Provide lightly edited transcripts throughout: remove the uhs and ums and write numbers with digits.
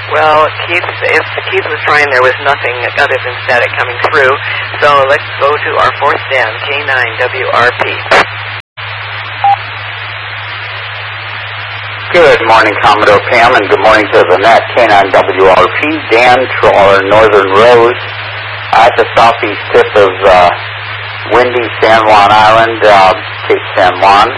Well, if Keith was trying, there was nothing other than static coming through. So let's go to our fourth Dan, K9WRP. Good morning, Commodore Pam, and good morning to the net, K9WRP, Dan, Trawler, Northern Rose, at the southeast tip of windy San Juan Island, Cape San Juan.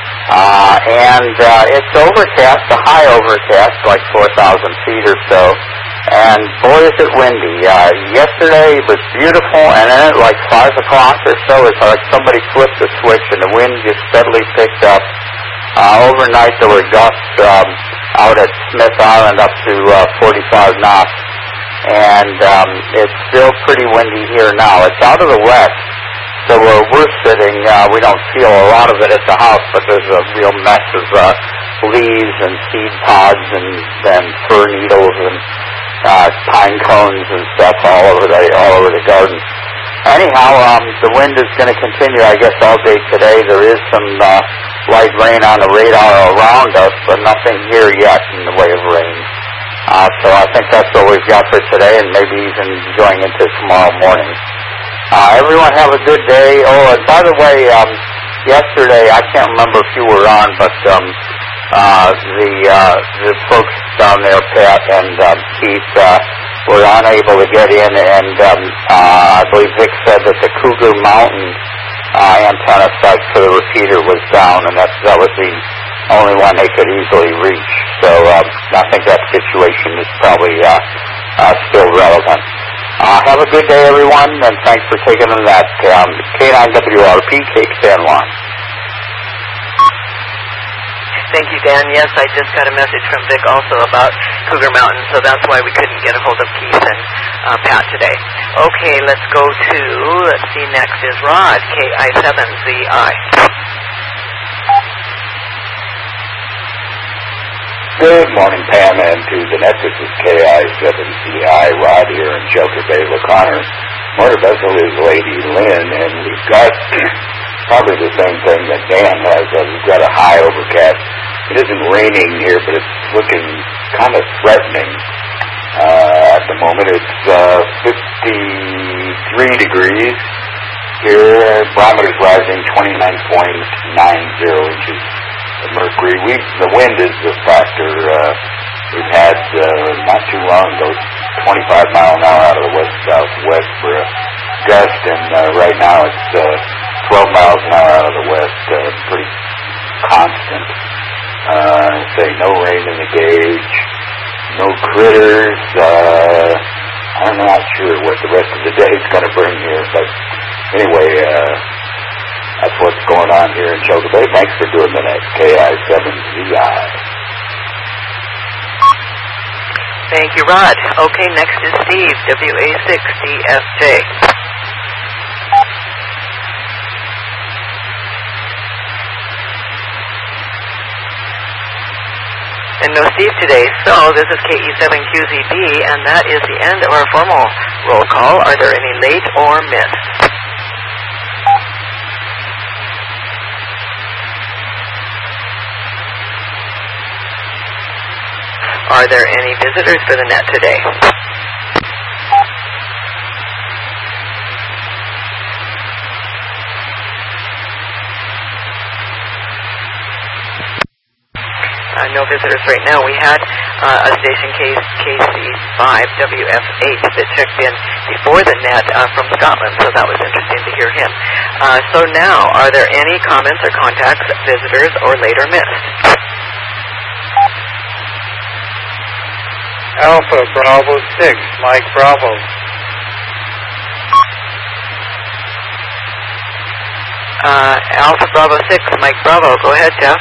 It's overcast, a high overcast, like 4,000 feet or so. And boy, is it windy. Yesterday was beautiful, and then at like 5 o'clock or so, it's like somebody flipped the switch, and the wind just steadily picked up. Overnight, there were gusts out at Smith Island up to 45 knots. And it's still pretty windy here now. It's out of the west. So where we're sitting, we don't feel a lot of it at the house, but there's a real mess of leaves and seed pods and fir needles and pine cones and stuff all over the garden. Anyhow, the wind is going to continue, I guess, all day today. There is some light rain on the radar around us, but nothing here yet in the way of rain. So I think that's what we've got for today, and maybe even going into tomorrow morning. Everyone have a good day. Oh, and by the way, yesterday, I can't remember if you were on, but the folks down there, Pat and Keith, were unable to get in, and I believe Vic said that the Cougar Mountain antenna site for the repeater was down, and that was the only one they could easily reach. So I think that situation is probably still relevant. Have a good day, everyone, and thanks for taking on that. K9WRP, Cape San Juan. Thank you, Dan. Yes, I just got a message from Vic also about Cougar Mountain, so that's why we couldn't get a hold of Keith and Pat today. Okay, let's go to, next is Rod, KI7ZI. Good morning, Pam, and to the net. This is KI7CI, Rod here in Shelter Bay, LaConner. Motor vessel is Lady Lynn, and we've got probably the same thing that Dan has. We've got a high overcast. It isn't raining here, but it's looking kind of threatening. At the moment, it's 53 degrees. Here, barometer's rising 29.90 inches. Mercury. The wind is the factor. We've had not too long ago 25 mile an hour out of the west-southwest for a gust, and right now it's 12 miles an hour out of the west. Pretty constant. No rain in the gauge, no critters. I'm not sure what the rest of the day is going to bring here, but anyway. That's what's going on here in Shelter Bay. Thanks for doing the next KI7ZI. Thank you, Rod. Okay, next is Steve, WA6DFJ. And no Steve today, so this is KE7QZB, and that is the end of our formal roll call. Are there any late or missed? Are there any visitors for the net today? No visitors right now. We had a station KC5WF8 that checked in before the net from Scotland, so that was interesting to hear him. So now, are there any comments or contacts, visitors, or later missed? Alpha Bravo 6, Mike Bravo. Alpha Bravo 6, Mike Bravo. Go ahead, Jeff.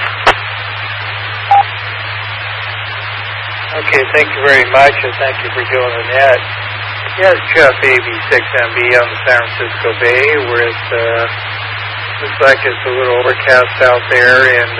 Okay, thank you very much, and thank you for doing the net. Yes, Jeff, AB6MB on the San Francisco Bay, where it looks like it's a little overcast out there, and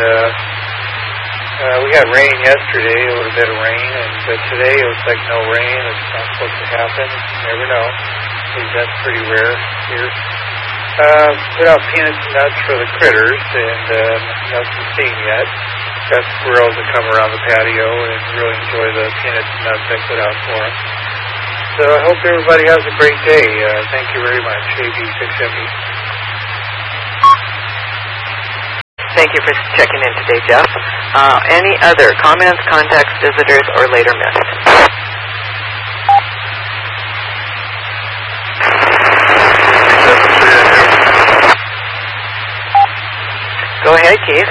we had rain yesterday, a little bit of rain, but today it looks like no rain. It's not supposed to happen. You never know. That's pretty rare here. Put out peanuts and nuts for the critters, and nothing seen yet. got squirrels that come around the patio and really enjoy the peanuts and nuts I put out for them. So I hope everybody has a great day. Thank you very much, AB6MB. Thank you for checking in today, Jeff. Any other comments, contacts, visitors, or later missed? Go ahead, Keith.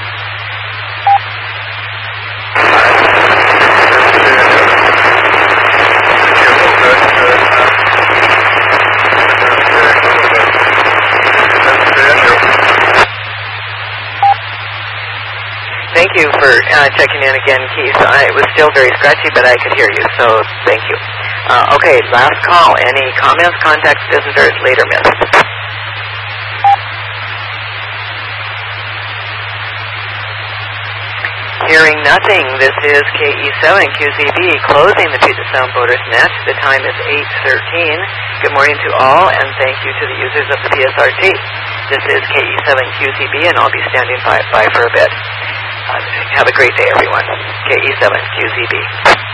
Thank you for checking in again, Keith. It was still very scratchy, but I could hear you, so thank you. Okay, last call. Any comments, contacts, visitors, later missed? Hearing nothing, this is KE7QCB closing the Puget Sound Boaters Net. The time is 8:13. Good morning to all, and thank you to the users of the PSRT. This is KE7QCB, and I'll be standing by for a bit. Have a great day, everyone. KE7QCB.